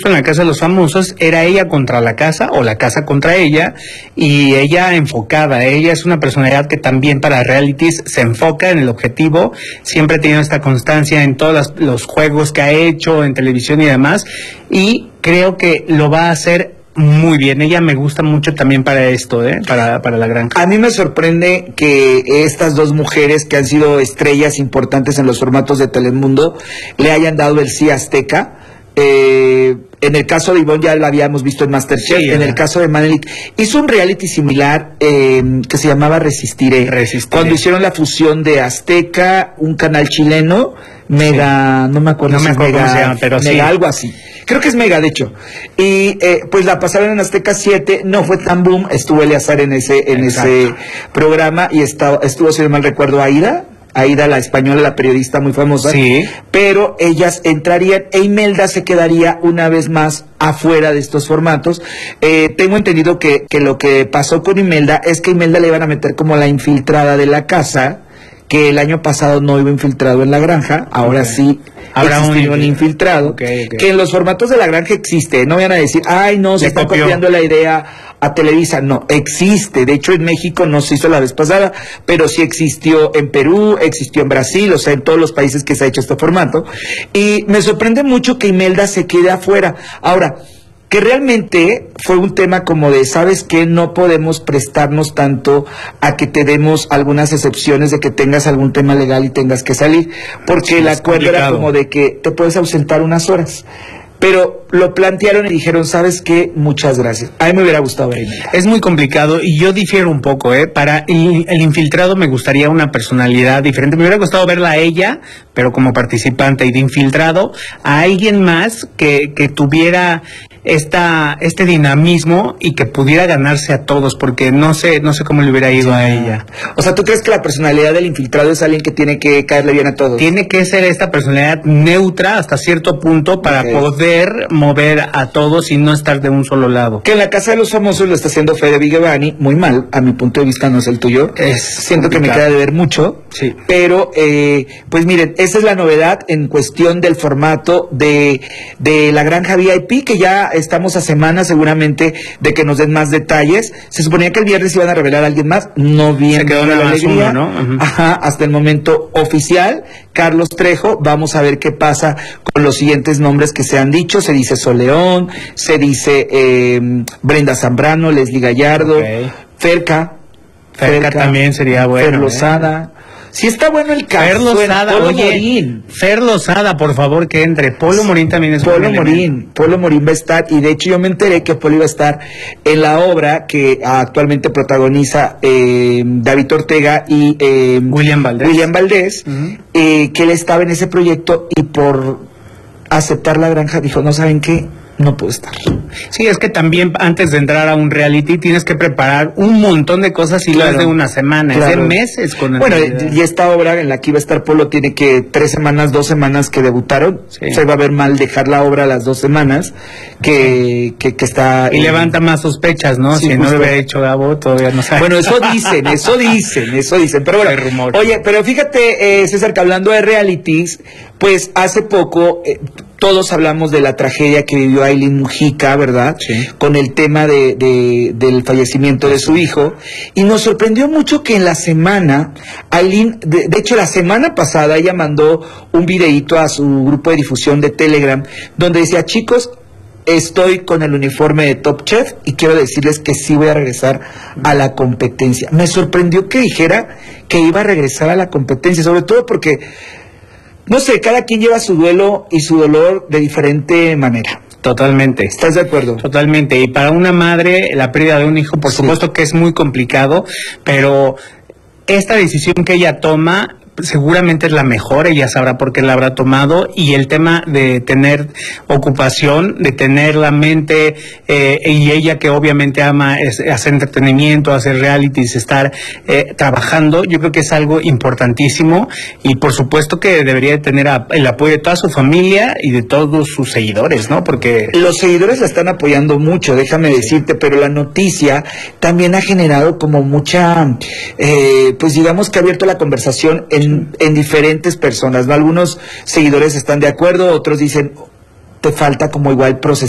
visto en La Casa de los Famosos, era ella contra la casa o la casa contra ella, y ella enfocada. Ella es una personalidad que también para realities se enfoca en el objetivo, siempre ha tenido esta constancia en todos los juegos que ha hecho en televisión y demás, y creo que lo va a hacer muy bien. Ella me gusta mucho también para esto, para La Granja. A mí me sorprende que estas dos mujeres que han sido estrellas importantes en los formatos de Telemundo le hayan dado el sí a Azteca. En el caso de Ivonne ya la habíamos visto en MasterChef, sí, en el caso de Manelik hizo un reality similar que se llamaba Resistiré, cuando hicieron la fusión de Azteca, un canal chileno, Mega, sí. no me acuerdo Mega, cómo se llama, pero Mega, sí. algo así, creo que es Mega de hecho, y pues la pasaron en Azteca 7, no fue tan boom, estuvo Eleazar en ese programa, y estuvo, si no mal recuerdo, Aida, la española, la periodista muy famosa, sí. Pero ellas entrarían e Imelda se quedaría una vez más afuera de estos formatos. Tengo entendido que lo que pasó con Imelda es que Imelda le iban a meter como la infiltrada de la casa, que el año pasado no iba infiltrado en La Granja, ahora sí habrá un infiltrado, que en los formatos de La Granja existe. No vayan a decir, ay no, se está copiando la idea a Televisa. No, existe. De hecho en México no se hizo la vez pasada, pero sí existió en Perú, existió en Brasil, o sea, en todos los países que se ha hecho este formato. Y me sorprende mucho que Imelda se quede afuera. Ahora, que realmente fue un tema como de, ¿sabes qué? No podemos prestarnos tanto a que te demos algunas excepciones de que tengas algún tema legal y tengas que salir, porque sí, el acuerdo era como de que te puedes ausentar unas horas. Pero lo plantearon y dijeron, ¿sabes qué? Muchas gracias. A mí me hubiera gustado ver. Es muy complicado y yo difiero un poco, Para el infiltrado me gustaría una personalidad diferente. Me hubiera gustado verla a ella, pero como participante, y de infiltrado a alguien más que tuviera este dinamismo y que pudiera ganarse a todos, porque no sé cómo le hubiera ido a ella. O sea, ¿tú crees que la personalidad del infiltrado es alguien que tiene que caerle bien a todos? Tiene que ser esta personalidad neutra hasta cierto punto para poder mover a todos y no estar de un solo lado. Que en La Casa de los Famosos lo está haciendo Fede Vigevani, muy mal, a mi punto de vista no es el tuyo. Siento que me queda de ver mucho, sí. Pero, pues miren, esa es la novedad en cuestión del formato de La Granja VIP, que ya estamos a semanas seguramente de que nos den más detalles. Se suponía que el viernes iban a revelar a alguien más, no bien. Se quedó en la alegría, ¿no? Ajá, hasta el momento oficial, Carlos Trejo. Vamos a ver qué pasa con los siguientes nombres que se han dicho. Se dice Soleón, se dice Brenda Zambrano, Leslie Gallardo, Ferca también sería bueno. Fer Lozada. Si está bueno el caso. Fer Lozada, Morín. Fer Lozada, por favor, que entre. Polo Morín también es Polo Morín va a estar, y de hecho yo me enteré que Polo iba a estar en la obra que actualmente protagoniza David Ortega y William Valdés, que él estaba en ese proyecto y por aceptar La Granja dijo, no saben qué, no puedo estar. Sí, es que también antes de entrar a un reality tienes que preparar un montón de cosas y no es de una semana, es de meses con el y esta obra en la que iba a estar Polo tiene que 3 semanas, 2 semanas que debutaron, se va a ver mal dejar la obra a las 2 semanas que está... Y levanta más sospechas, ¿no? Sí, si no lo hubiera hecho Gabo, todavía no sabe. Bueno, eso dicen, pero bueno, oye, pero fíjate, César, que hablando de realities, pues hace poco... todos hablamos de la tragedia que vivió Aylin Mujica, ¿verdad? Sí. Con el tema del fallecimiento de su hijo. Y nos sorprendió mucho que en la semana, Aylin, de hecho la semana pasada, ella mandó un videíto a su grupo de difusión de Telegram, donde decía, chicos, estoy con el uniforme de Top Chef y quiero decirles que sí voy a regresar a la competencia. Me sorprendió que dijera que iba a regresar a la competencia, sobre todo porque... no sé, cada quien lleva su duelo y su dolor de diferente manera. Totalmente. ¿Estás de acuerdo? Totalmente. Y para una madre, la pérdida de un hijo, por supuesto que es muy complicado, pero esta decisión que ella toma seguramente es la mejor, ella sabrá por qué la habrá tomado, y el tema de tener ocupación, de tener la mente, y ella que obviamente ama hacer entretenimiento, hacer realities, estar trabajando, yo creo que es algo importantísimo, y por supuesto que debería de tener el apoyo de toda su familia y de todos sus seguidores, ¿no? Porque los seguidores la están apoyando mucho, déjame decirte, pero la noticia también ha generado como mucha, pues digamos que ha abierto la conversación en diferentes personas, ¿no? Algunos seguidores están de acuerdo, otros dicen, te falta como igual proceso